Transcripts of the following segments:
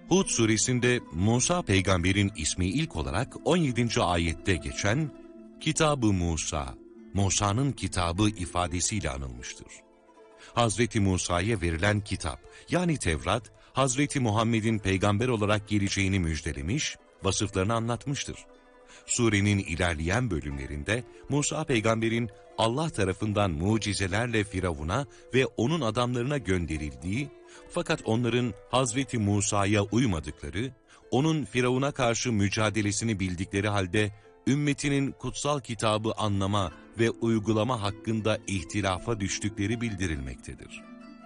Hud suresinde Musa peygamberin ismi ilk olarak 17. ayette geçen Kitab-ı Musa, Musa'nın kitabı ifadesiyle anılmıştır. Hazreti Musa'ya verilen kitap yani Tevrat, Hazreti Muhammed'in peygamber olarak geleceğini müjdelemiş, vasıflarını anlatmıştır. Surenin ilerleyen bölümlerinde Musa peygamberin Allah tarafından mucizelerle Firavun'a ve onun adamlarına gönderildiği, fakat onların Hazreti Musa'ya uymadıkları, onun Firavun'a karşı mücadelesini bildikleri halde ümmetinin kutsal kitabı anlama ve uygulama hakkında ihtilafa düştükleri bildirilmektedir.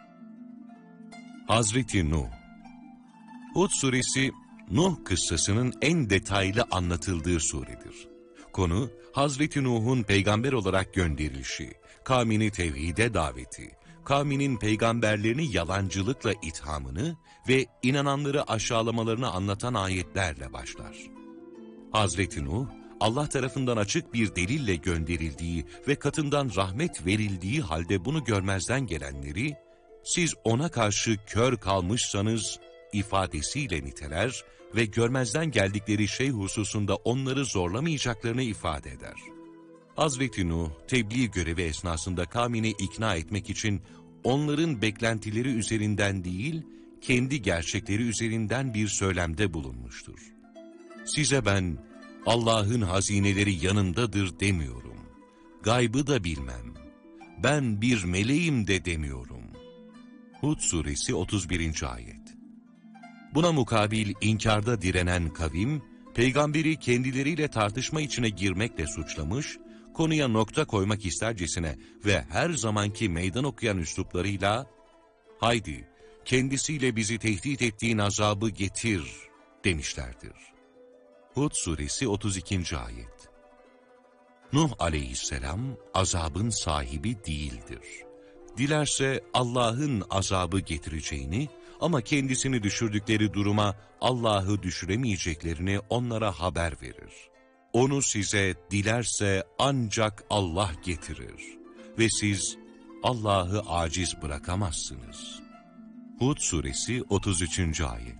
Hazreti Nuh. Hud suresi, Nuh kıssasının en detaylı anlatıldığı suredir. Konu, Hazreti Nuh'un peygamber olarak gönderilişi, kavmini tevhide daveti, kavminin peygamberlerini yalancılıkla ithamını ve inananları aşağılamalarını anlatan ayetlerle başlar. Hazreti Nuh, Allah tarafından açık bir delille gönderildiği ve katından rahmet verildiği halde bunu görmezden gelenleri, siz ona karşı kör kalmışsanız ifadesiyle niteler ve görmezden geldikleri şey hususunda onları zorlamayacaklarını ifade eder. Hazreti Nuh, tebliğ görevi esnasında kavmini ikna etmek için onların beklentileri üzerinden değil, kendi gerçekleri üzerinden bir söylemde bulunmuştur. Size ben, Allah'ın hazineleri yanımdadır demiyorum. Gaybı da bilmem. Ben bir meleğim de demiyorum. Hud suresi 31. ayet. Buna mukabil inkarda direnen kavim, peygamberi kendileriyle tartışma içine girmekle suçlamış, konuya nokta koymak istercesine ve her zamanki meydan okuyan üsluplarıyla, haydi kendisiyle bizi tehdit ettiğin azabı getir demişlerdir. Hud suresi 32. ayet. Nuh aleyhisselam azabın sahibi değildir. Dilerse Allah'ın azabı getireceğini ama kendisini düşürdükleri duruma Allah'ı düşüremeyeceklerini onlara haber verir. Onu size dilerse ancak Allah getirir ve siz Allah'ı aciz bırakamazsınız. Hud suresi 33. ayet.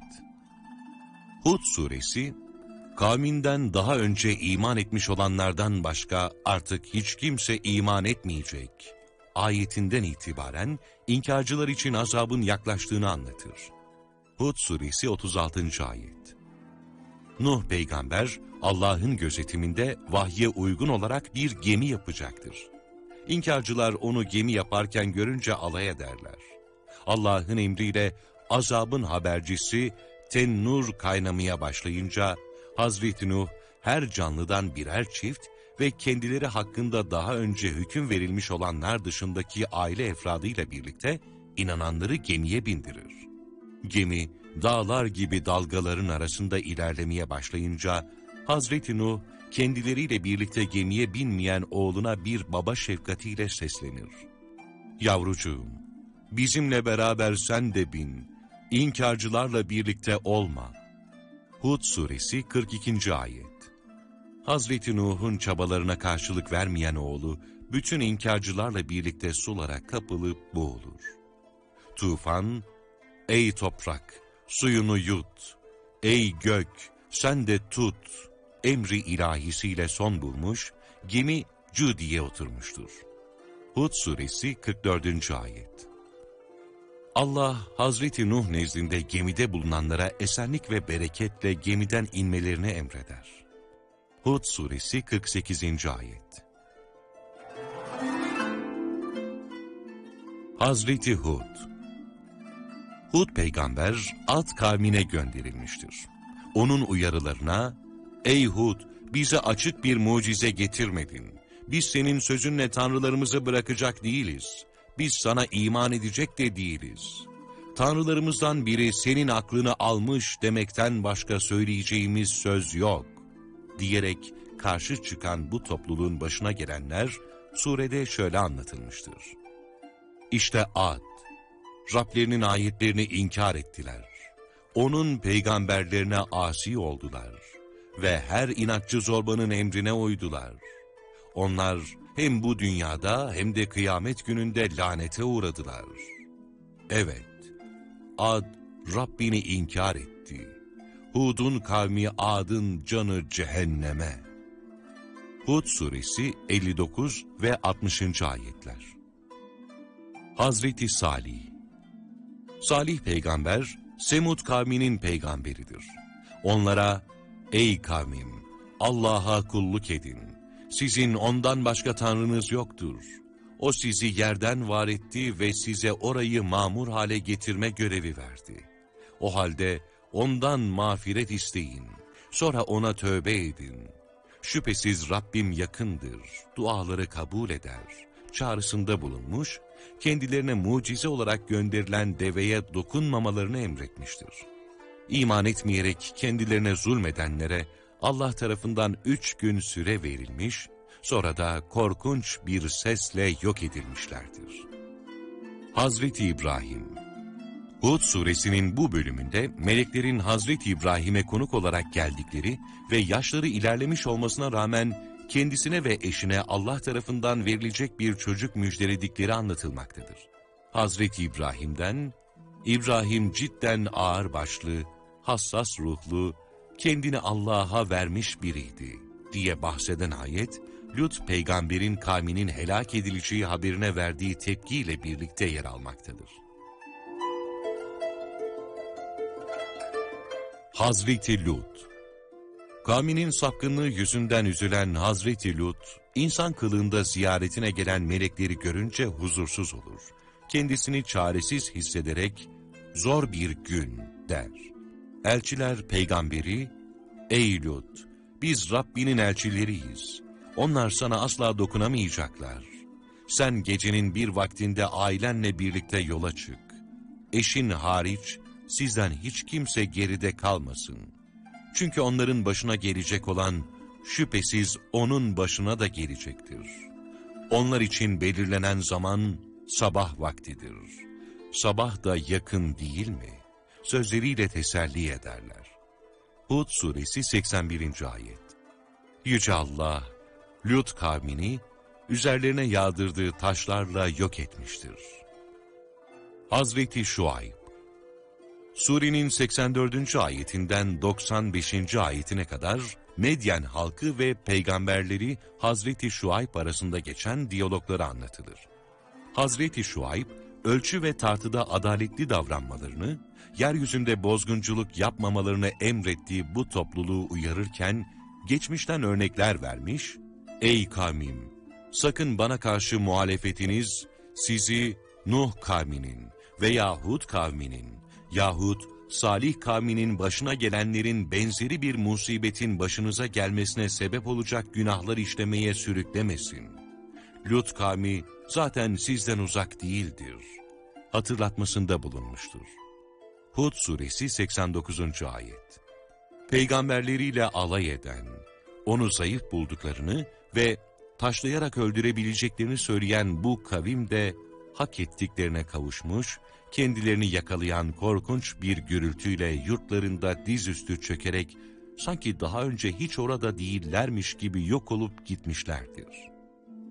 Hud suresi, kavminden daha önce iman etmiş olanlardan başka artık hiç kimse iman etmeyecek ayetinden itibaren inkarcılar için azabın yaklaştığını anlatır. Hud suresi 36. ayet. Nuh peygamber Allah'ın gözetiminde vahye uygun olarak bir gemi yapacaktır. İnkarcılar onu gemi yaparken görünce alay ederler. Allah'ın emriyle azabın habercisi tennur kaynamaya başlayınca Hazreti Nuh her canlıdan birer çift ve kendileri hakkında daha önce hüküm verilmiş olanlar dışındaki aile efradıyla birlikte inananları gemiye bindirir. Gemi dağlar gibi dalgaların arasında ilerlemeye başlayınca Hazreti Nuh kendileriyle birlikte gemiye binmeyen oğluna bir baba şefkatiyle seslenir. Yavrucuğum, bizimle beraber sen de bin, inkarcılarla birlikte olma. Hud suresi 42. ayet. Hazreti Nuh'un çabalarına karşılık vermeyen oğlu, bütün inkarcılarla birlikte sulara kapılıp boğulur. Tufan, ey toprak, suyunu yut, ey gök, sen de tut, emri ilahisiyle son bulmuş, gemi Cudi'ye oturmuştur. Hud suresi 44. ayet. Allah, Hazreti Nuh nezdinde gemide bulunanlara esenlik ve bereketle gemiden inmelerini emreder. Hud suresi 48. ayet. Hazreti Hud. Hud peygamber Ad kavmine gönderilmiştir. Onun uyarılarına, ey Hud, bize açık bir mucize getirmedin. Biz senin sözünle tanrılarımızı bırakacak değiliz. Biz sana iman edecek de değiliz. Tanrılarımızdan biri senin aklını almış demekten başka söyleyeceğimiz söz yok diyerek karşı çıkan bu topluluğun başına gelenler surede şöyle anlatılmıştır. İşte Ad, Rablerinin ayetlerini inkar ettiler. Onun peygamberlerine asi oldular ve her inatçı zorbanın emrine uydular. Onlar hem bu dünyada hem de kıyamet gününde lanete uğradılar. Evet, Ad Rabbini inkar etti. Hud'un kavmi Ad'ın canı cehenneme. Hud suresi 59 ve 60. ayetler. Hazreti Salih. Salih peygamber, Semud kavminin peygamberidir. Onlara, ey kavmim, Allah'a kulluk edin. Sizin ondan başka tanrınız yoktur. O sizi yerden var etti ve size orayı mamur hale getirme görevi verdi. O halde ondan mağfiret isteyin. Sonra ona tövbe edin. Şüphesiz Rabbim yakındır, duaları kabul eder. Çağrısında bulunmuş, kendilerine mucize olarak gönderilen deveye dokunmamalarını emretmiştir. İman etmeyerek kendilerine zulmedenlere Allah tarafından 3 gün süre verilmiş, sonra da korkunç bir sesle yok edilmişlerdir. Hazreti İbrahim. Hud suresinin bu bölümünde meleklerin Hazreti İbrahim'e konuk olarak geldikleri ve yaşları ilerlemiş olmasına rağmen kendisine ve eşine Allah tarafından verilecek bir çocuk müjdeledikleri anlatılmaktadır. Hazreti İbrahim'den, İbrahim cidden ağırbaşlı, hassas ruhlu, kendini Allah'a vermiş biriydi diye bahseden ayet, Lut peygamberin kavminin helak edileceği haberine verdiği tepkiyle birlikte yer almaktadır. Hazreti Lut. Kavminin sapkınlığı yüzünden üzülen Hazreti Lut, insan kılığında ziyaretine gelen melekleri görünce huzursuz olur. Kendisini çaresiz hissederek, zor bir gün der. Elçiler peygamberi, ey Lut, biz Rabbinin elçileriyiz. Onlar sana asla dokunamayacaklar. Sen gecenin bir vaktinde ailenle birlikte yola çık. Eşin hariç, sizden hiç kimse geride kalmasın. Çünkü onların başına gelecek olan, şüphesiz onun başına da gelecektir. Onlar için belirlenen zaman, sabah vaktidir. Sabah da yakın değil mi? Sözleriyle teselli ederler. Hud suresi 81. ayet. Yüce Allah, Lut kavmini, üzerlerine yağdırdığı taşlarla yok etmiştir. Hazreti Şuayb. Surenin 84. ayetinden 95. ayetine kadar Medyen halkı ve peygamberleri Hazreti Şuayb arasında geçen diyalogları anlatılır. Hazreti Şuayb, ölçü ve tartıda adaletli davranmalarını, yeryüzünde bozgunculuk yapmamalarını emrettiği bu topluluğu uyarırken, geçmişten örnekler vermiş, ''Ey kavmim, sakın bana karşı muhalefetiniz sizi Nuh kavminin veya Hud kavminin yahut Salih kavminin başına gelenlerin benzeri bir musibetin başınıza gelmesine sebep olacak günahlar işlemeye sürüklemesin. Lut kavmi zaten sizden uzak değildir.'' hatırlatmasında bulunmuştur. Hud suresi 89. ayet. Peygamberleriyle alay eden, onu zayıf bulduklarını ve taşlayarak öldürebileceklerini söyleyen bu kavim de hak ettiklerine kavuşmuş, kendilerini yakalayan korkunç bir gürültüyle yurtlarında dizüstü çökerek sanki daha önce hiç orada değillermiş gibi yok olup gitmişlerdir.